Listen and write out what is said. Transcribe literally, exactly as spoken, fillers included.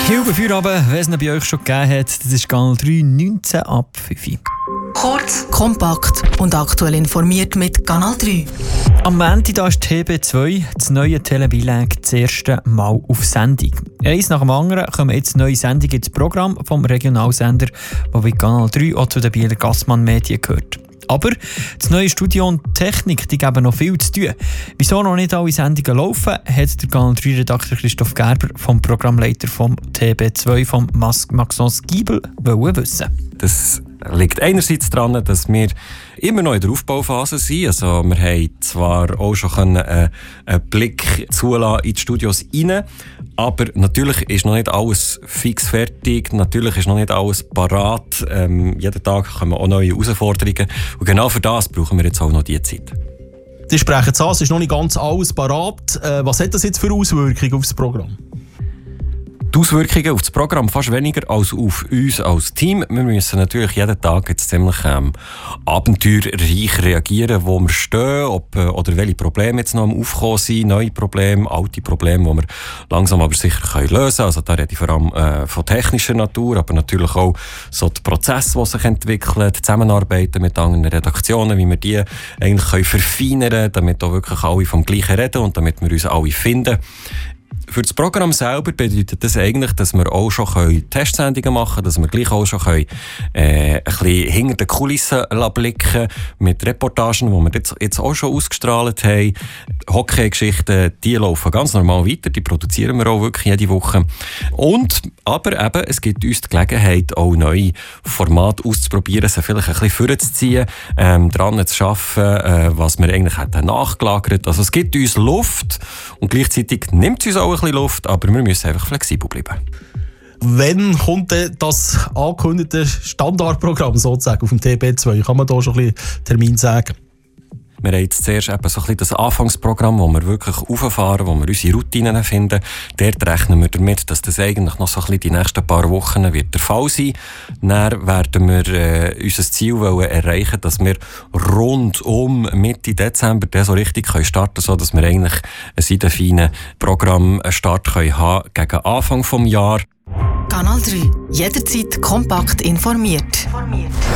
Hilfe Feierabend, wenn es ihn bei euch schon gegeben hat, das ist Kanal drei, neunzehn ab fünf. Kurz, kompakt und aktuell informiert mit Kanal drei. Am Montag da ist T B zwei, das neue Telebilag, das erste Mal auf Sendung. Eins nach dem anderen kommen jetzt neue Sendungen ins Programm vom Regionalsender, der bei Kanal drei auch zu den Bieler Gassmann Medien gehört. Aber das neue Studio und die Technik, die geben noch viel zu tun. Wieso noch nicht alle Sendungen laufen, hat der Kanal drei Redakteur Christoph Gerber vom Programmleiter vom T B zwei, vom Maxence Giebel, wissen. Das liegt einerseits daran, dass wir immer noch in der Aufbauphase sind. Also wir haben zwar auch schon einen, äh, einen Blick zulassen in die Studios rein, aber natürlich ist noch nicht alles fix fertig, natürlich ist noch nicht alles parat. Ähm, jeden Tag kommen auch neue Herausforderungen und genau für das brauchen wir jetzt auch noch diese Zeit. Sie sprechen es an, es ist noch nicht ganz alles parat. Äh, was hat das jetzt für Auswirkungen auf das Programm? Die Auswirkungen auf das Programm fast weniger als auf uns als Team. Wir müssen natürlich jeden Tag jetzt ziemlich ähm, abenteuerreich reagieren, wo wir stehen, ob, äh, oder welche Probleme jetzt noch am Aufkommen sind, neue Probleme, alte Probleme, die wir langsam aber sicher können lösen können. Also da rede ich vor allem äh, von technischer Natur, aber natürlich auch so die Prozesse, die sich entwickeln, die Zusammenarbeiten mit anderen Redaktionen, wie wir die eigentlich können verfeinern können, damit auch wirklich alle vom Gleichen reden und damit wir uns alle finden. Für das Programm selber bedeutet das eigentlich, dass wir auch schon Testsendungen machen können, dass wir gleich auch schon können, äh, ein bisschen hinter den Kulissen blicken mit Reportagen, die wir jetzt, jetzt auch schon ausgestrahlt haben. Hockey-Geschichten, die laufen ganz normal weiter, die produzieren wir auch wirklich jede Woche. Und, aber eben, es gibt uns die Gelegenheit, auch neue Formate auszuprobieren, sie vielleicht ein bisschen vorzuziehen, ähm, daran zu arbeiten, äh, was wir eigentlich hätten nachgelagert. Also es gibt uns Luft und gleichzeitig nimmt es uns auch ein bisschen Luft, aber wir müssen einfach flexibel bleiben. Wann kommt denn das angekündigte Standardprogramm sozusagen auf dem T B zwei? Kann man da schon ein bisschen Termin sagen? Wir haben jetzt zuerst eben so ein bisschen das Anfangsprogramm, wo wir wirklich rauffahren, wo wir unsere Routinen finden. Dort rechnen wir damit, dass das eigentlich noch so ein bisschen die nächsten paar Wochen wird der Fall sein. Dann werden wir äh, unser Ziel wollen erreichen, dass wir rund um Mitte Dezember dann so richtig können starten können, sodass wir eigentlich einen seidenfeinen Programmstart können haben gegen Anfang des Jahres. Kanal drei. Jederzeit kompakt informiert.